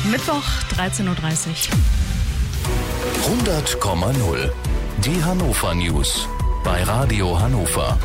Mittwoch, 13.30 Uhr. 100,0. Die Hannover News bei Radio Hannover.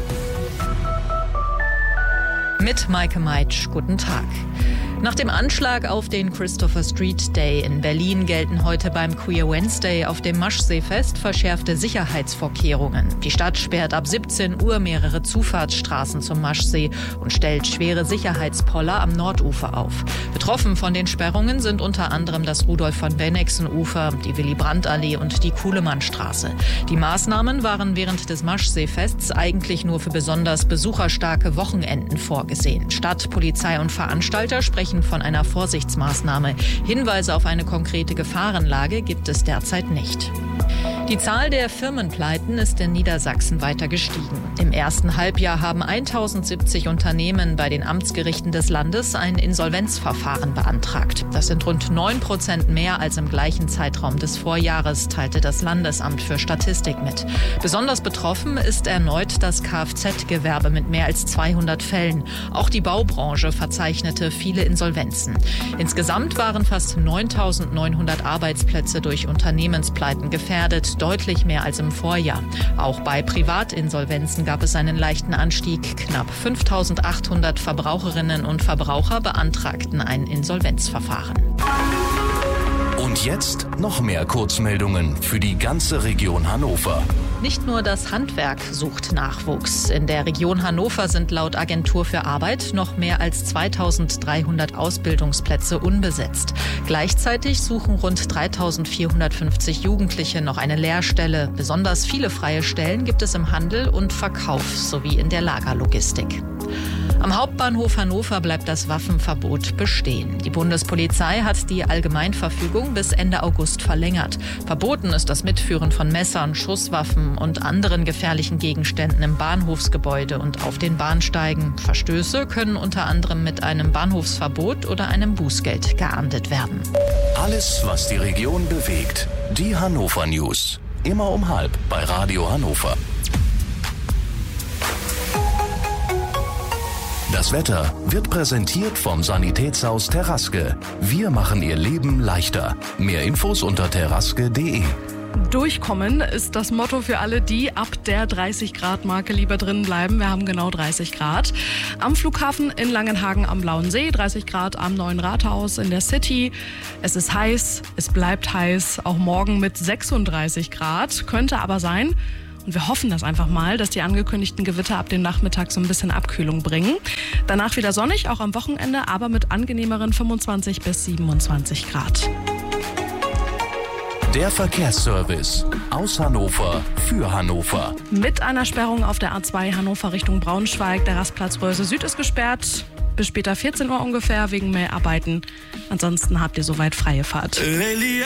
Mit Maike Meitsch, guten Tag. Nach dem Anschlag auf den Christopher Street Day in Berlin gelten heute beim Queer Wednesday auf dem Maschseefest verschärfte Sicherheitsvorkehrungen. Die Stadt sperrt ab 17 Uhr mehrere Zufahrtsstraßen zum Maschsee und stellt schwere Sicherheitspoller am Nordufer auf. Betroffen von den Sperrungen sind unter anderem das Rudolf-von-Bennigsen-Ufer, die Willy-Brandt-Allee und die Kuhlemannstraße. Die Maßnahmen waren während des Maschseefests eigentlich nur für besonders besucherstarke Wochenenden vorgesehen. Stadt, Polizei und Veranstalter sprechen von einer Vorsichtsmaßnahme. Hinweise auf eine konkrete Gefahrenlage gibt es derzeit nicht. Die Zahl der Firmenpleiten ist in Niedersachsen weiter gestiegen. Im ersten Halbjahr haben 1070 Unternehmen bei den Amtsgerichten des Landes ein Insolvenzverfahren beantragt. Das sind rund 9% mehr als im gleichen Zeitraum des Vorjahres, teilte das Landesamt für Statistik mit. Besonders betroffen ist erneut das Kfz-Gewerbe mit mehr als 200 Fällen. Auch die Baubranche verzeichnete viele Insolvenzen. Insgesamt waren fast 9.900 Arbeitsplätze durch Unternehmenspleiten gefährdet, deutlich mehr als im Vorjahr. Auch bei Privatinsolvenzen gab es einen leichten Anstieg. Knapp 5.800 Verbraucherinnen und Verbraucher beantragten ein Insolvenzverfahren. Und jetzt noch mehr Kurzmeldungen für die ganze Region Hannover. Nicht nur das Handwerk sucht Nachwuchs. In der Region Hannover sind laut Agentur für Arbeit noch mehr als 2.300 Ausbildungsplätze unbesetzt. Gleichzeitig suchen rund 3.450 Jugendliche noch eine Lehrstelle. Besonders viele freie Stellen gibt es im Handel und Verkauf sowie in der Lagerlogistik. Am Hauptbahnhof Hannover bleibt das Waffenverbot bestehen. Die Bundespolizei hat die Allgemeinverfügung bis Ende August verlängert. Verboten ist das Mitführen von Messern, Schusswaffen und anderen gefährlichen Gegenständen im Bahnhofsgebäude und auf den Bahnsteigen. Verstöße können unter anderem mit einem Bahnhofsverbot oder einem Bußgeld geahndet werden. Alles, was die Region bewegt. Die Hannover News. Immer um 12:30 bei Radio Hannover. Das Wetter wird präsentiert vom Sanitätshaus Terraske. Wir machen Ihr Leben leichter. Mehr Infos unter terraske.de. Durchkommen ist das Motto für alle, die ab der 30-Grad-Marke lieber drinnen bleiben. Wir haben genau 30 Grad. Am Flughafen in Langenhagen am Blauen See, 30 Grad am Neuen Rathaus in der City. Es ist heiß, es bleibt heiß, auch morgen mit 36 Grad. Könnte aber sein, und wir hoffen das einfach mal, dass die angekündigten Gewitter ab dem Nachmittag so ein bisschen Abkühlung bringen. Danach wieder sonnig, auch am Wochenende, aber mit angenehmeren 25 bis 27 Grad. Der Verkehrsservice aus Hannover für Hannover. Mit einer Sperrung auf der A2 Hannover Richtung Braunschweig. Der Rastplatz Röse Süd ist gesperrt. Bis später 14 Uhr ungefähr wegen Mäharbeiten. Ansonsten habt ihr soweit freie Fahrt.